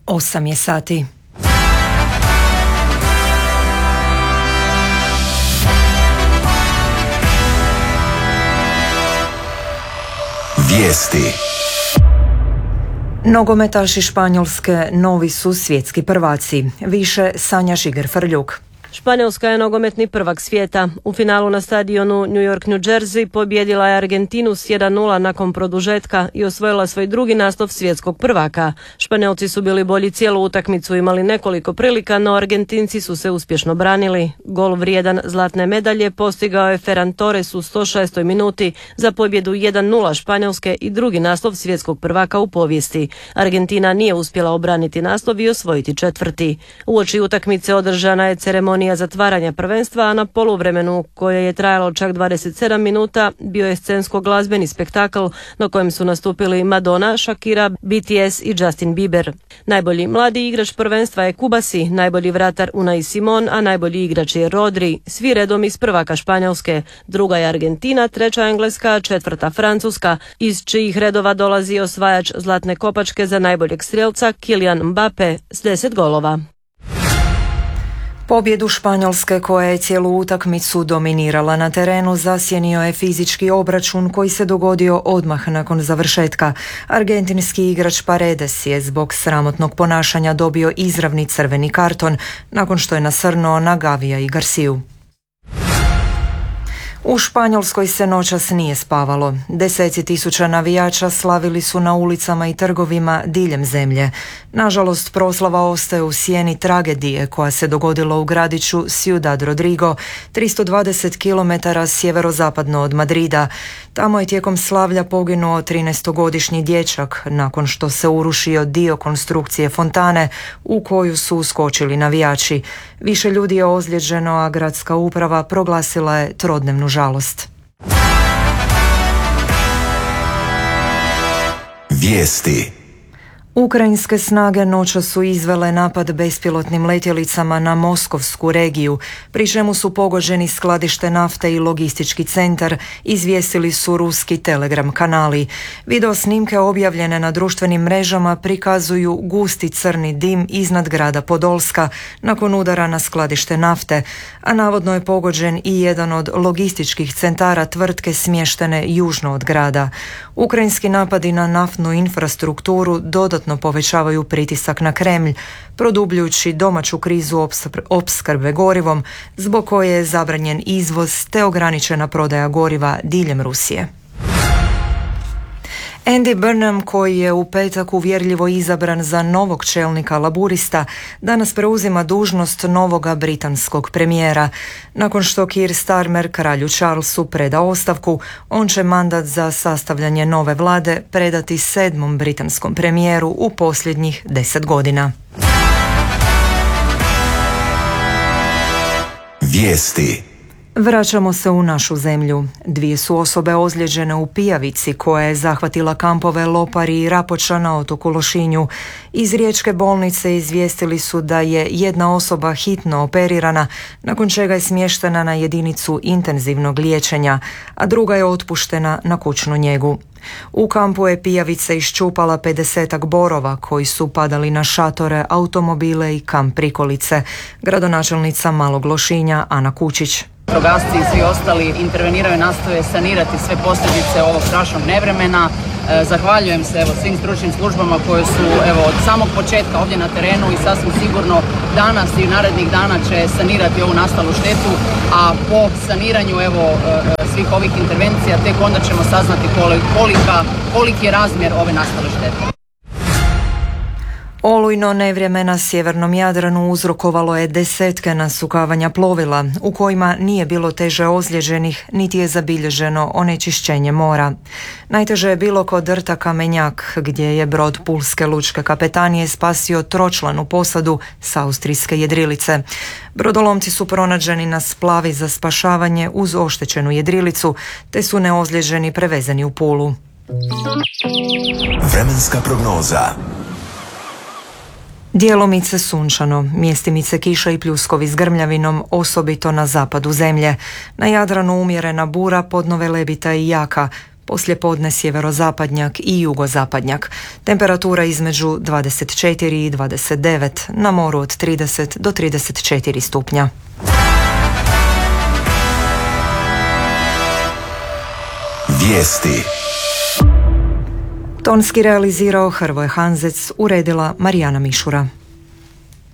8 je sati. Vijesti. Nogometaši Španjolske novi su svjetski prvaci. Više Sanja Žiger-Frljuk. Španjolska je nogometni prvak svijeta. U finalu na stadionu New York, New Jersey pobijedila je Argentinu s 1:0 nakon produžetka i osvojila svoj drugi naslov svjetskog prvaka. Španjolci su bili bolji cijelu utakmicu, imali nekoliko prilika, no Argentinci su se uspješno branili. Gol vrijedan zlatne medalje postigao je Ferran Torres u 106. minuti za pobjedu 1:0 Španjolske i drugi naslov svjetskog prvaka u povijesti. Argentina nije uspjela obraniti naslov i osvojiti četvrti. Uoči utakmice održana je ceremonija zatvaranja prvenstva, a na poluvremenu, koje je trajalo čak 27 minuta, bio je scensko-glazbeni spektakl na kojem su nastupili Madonna, Shakira, BTS i Justin Bieber. Najbolji mladi igrač prvenstva je Kubasi, najbolji vratar Unai Simon, a najbolji igrač je Rodri, svi redom iz prvaka Španjolske. Druga je Argentina, treća Engleska, četvrta Francuska, iz čijih redova dolazi osvajač zlatne kopačke za najboljeg strijelca Kylian Mbappe s 10 golova. Pobjedu Španjolske, koja je cijelu utakmicu dominirala na terenu, zasjenio je fizički obračun koji se dogodio odmah nakon završetka. Argentinski igrač Paredes je zbog sramotnog ponašanja dobio izravni crveni karton nakon što je nasrnuo na Gavija i Garciju. U Španjolskoj se noćas nije spavalo. Deseci tisuća navijača slavili su na ulicama i trgovima diljem zemlje. Nažalost, proslava ostaje u sjeni tragedije koja se dogodila u gradiću Ciudad Rodrigo, 320 km sjeverozapadno od Madrida. Tamo je tijekom slavlja poginuo 13-godišnji dječak nakon što se urušio dio konstrukcije fontane u koju su uskočili navijači. Više ljudi je ozlijeđeno, a gradska uprava proglasila je trodnevnu žalost. Vijesti. Ukrajinske snage noćas su izvele napad bespilotnim letjelicama na Moskovsku regiju, pri čemu su pogođeni skladište nafte i logistički centar, izvijestili su ruski telegram kanali. Video snimke objavljene na društvenim mrežama prikazuju gusti crni dim iznad grada Podolska nakon udara na skladište nafte, a navodno je pogođen i jedan od logističkih centara tvrtke smještene južno od grada. Ukrajinski napadi na naftnu infrastrukturu dodatno povećavaju pritisak na Kremlj, produbljujući domaću krizu opskrbe gorivom, zbog koje je zabranjen izvoz te ograničena prodaja goriva diljem Rusije. Andy Burnham, koji je u petak uvjerljivo izabran za novog čelnika Laburista, danas preuzima dužnost novoga britanskog premijera. Nakon što Keir Starmer kralju Charlesu preda ostavku, on će mandat za sastavljanje nove vlade predati 7. britanskom premijeru u posljednjih 10 godina. Vijesti. Vraćamo se u našu zemlju. 2 su osobe ozlijeđene u pijavici koja je zahvatila kampove Lopari i Rapoča na otoku Lošinju. Iz riječke bolnice izvijestili su da je jedna osoba hitno operirana, nakon čega je smještena na jedinicu intenzivnog liječenja, a druga je otpuštena na kućnu njegu. U kampu je pijavica iščupala 50-ak borova koji su padali na šatore, automobile i kamp prikolice. Gradonačelnica Malog Lošinja Ana Kučić. Vatrogasci i svi ostali interveniraju i nastoje sanirati sve posljedice ovog strašnog nevremena. Zahvaljujem se svim stručnim službama koje su od samog početka ovdje na terenu i sasvim sigurno danas i narednih dana će sanirati ovu nastalu štetu, a po saniranju svih ovih intervencija tek onda ćemo saznati koliki je razmjer ove nastale štete. Olujno nevrijeme na sjevernom Jadranu uzrokovalo je desetke nasukavanja plovila, u kojima nije bilo teže ozlijeđenih, niti je zabilježeno onečišćenje mora. Najteže je bilo kod rta Kamenjak, gdje je brod Pulske lučke kapetanije spasio tročlanu posadu s austrijske jedrilice. Brodolomci su pronađeni na splavi za spašavanje uz oštećenu jedrilicu, te su neozlijeđeni prevezeni u Pulu. Vremenska prognoza. Dijelomice sunčano, mjestimice kiša i pljuskovi s grmljavinom, osobito na zapadu zemlje. Na Jadranu umjerena bura, podno velebita i jaka. poslijepodne sjeverozapadnjak i jugozapadnjak. Temperatura između 24 i 29, na moru od 30 do 34 stupnja. Vijesti. Tonski realizirao Hrvoje Hanzec, uredila Marijana Mišura.